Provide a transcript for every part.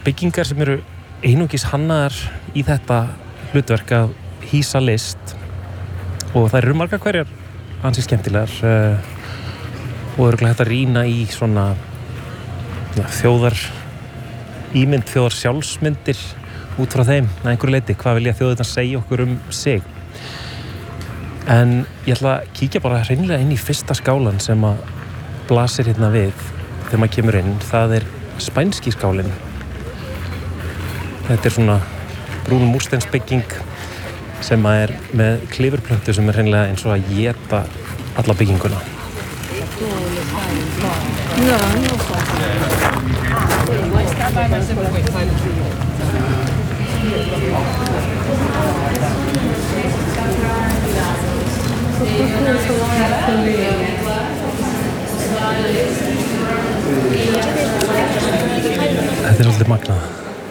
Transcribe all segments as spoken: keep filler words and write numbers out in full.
byggingar sem eru einungis hannaðar í þetta hlutverk að hýsa list og það eru margar hverjar ansi skemmtilegar uh, og örugglega hægt að rýna í svona ja, þjóðar ímynd, þjóðar sjálfsmyndir út frá þeim að einhverju leyti, hvað vilja þjóðirnar segja okkur um sig. En ég ætla að kíkja bara hreinlega inn í fyrsta skálan sem að blasir hérna við þegar maður kemur inn. Það er spænski skálinn. Þetta er svona brún múrsteinsbygging sem að er með klifurplöntu sem er hreinlega eins og að éta alla bygginguna. Þetta er svolítið magnað.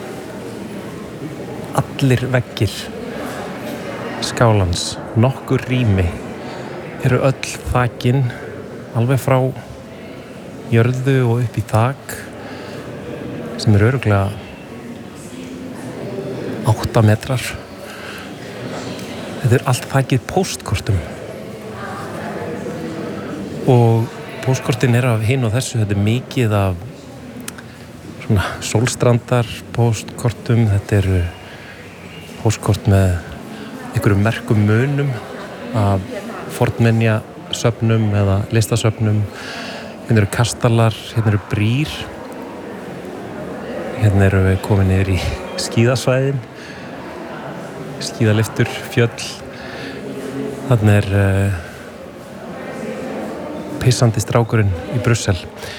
Allir veggir skálans, nokkur rými eru öll þakin alveg frá jörðu og upp í þak sem eru örugglega átta metrar. Þetta er allt þakið póstkortum og póstkortin er af hinn og þessu. Þetta er mikið af svona sólstrandar póstkortum. Þetta eru póstkort með einhverjum merkum munum af fornminjasöfnum eða listasöfnum. Hérna eru kastalar, hérna eru brýr. Hérna eru við komin niður í skíðasvæðin, skíðalyftur, fjöll. Þarna er uh, pissandi strákurinn í Brussel.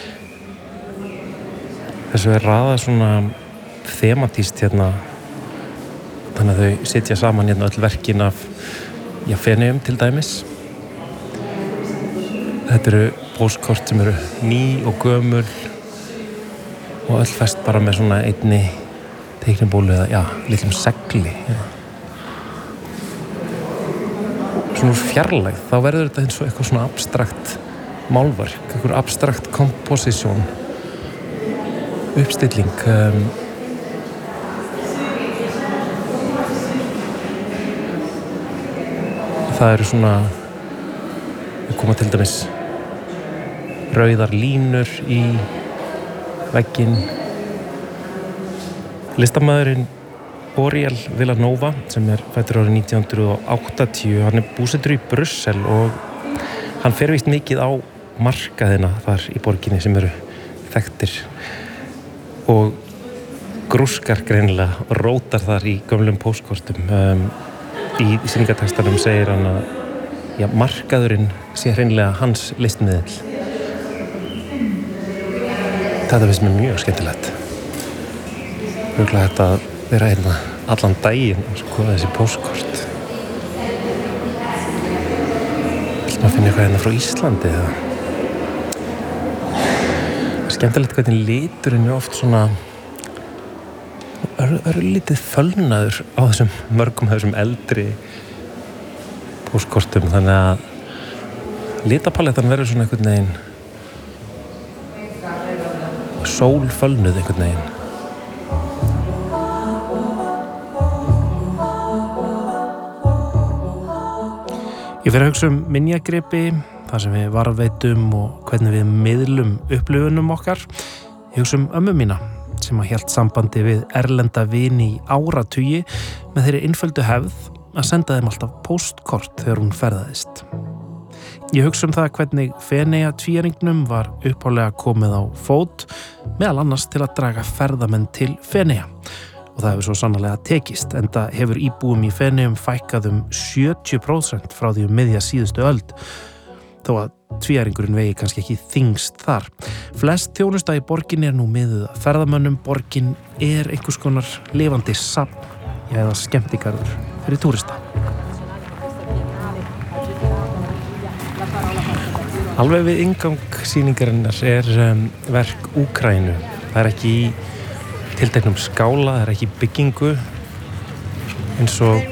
Þessu er raðað svona þematíst hérna, þannig að þau sitja saman hérna öll verkin af já, Feneyjum til dæmis. Þetta eru póstkort sem eru ný og gömul og öll fest bara með svona einni teiknibólu eða, já, litlum segli. Já. Svona úr fjarlægð, þá verður þetta eins og eitthvað svona abstrakt málverk, eitthvað abstrakt komposisjón, uppstilling. Um, það eru svona, við koma til dæmis rauðar línur í vegginn. Listamaðurinn Oriel Villanova sem er fæddur árið nítján hundruð áttatíu, hann er búsettur í Brussel og hann fer víst mikið á markaðina þar í borginni sem eru þekktir og grúskar greinilega og rótar þar í gömlum póstkortum. Um, í sýningartextanum segir hann að já, markaðurinn sé hreinlega hans listmiðill. Þetta finnst mér mjög skemmtilegt. Örugglega þetta að vera hérna allan daginn og skoða þessi póstkort. Vill maður finna eitthvað hérna frá Íslandi eða? Skemmtilegt hvernig liturinn er oft svona örlítið fölnaður á þessum mörgum þessum eldri póstkortum, þannig að litapalettan verður svona einhvern veginn sólfölnuð einhvern veginn. Ég fer að hugsa um minjagripi, það sem við varðveitum og hvernig við miðlum upplifunum okkar. Ég hugsa um ömmu mína sem að hélt sambandi við erlenda vini í áratugi með þeirri einföldu hefð að senda þeim alltaf póstkort þegar hún ferðaðist. Ég hugsa um það hvernig Feneyja tvíæringnum var upphaflega komið á fót, meðal annars til að draga ferðamenn til Feneyja. Og það hefur svo sannarlega tekist, enda hefur íbúum í Feneyjum fækkað um sjötíu prósent frá því um miðja síðustu öld, þó að tvíæringurinn vegi kannski ekki þyngst þar. Flest þjónusta í borginni er nú miðuð að ferðamönnum. Borgin er einhvers konar lifandi safn eða skemmtigarður fyrir túrista. Alveg við inngang sýningarinnar er um, verk Úkraínu. Það er ekki í tilteknum skála, það er ekki í byggingu eins og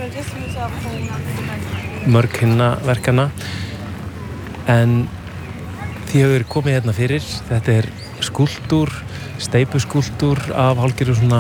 mörg hinna verkana, en því hefur komið hérna fyrir. Þetta er skúlptúr, steypuskúlptúr af hálfgerðu svona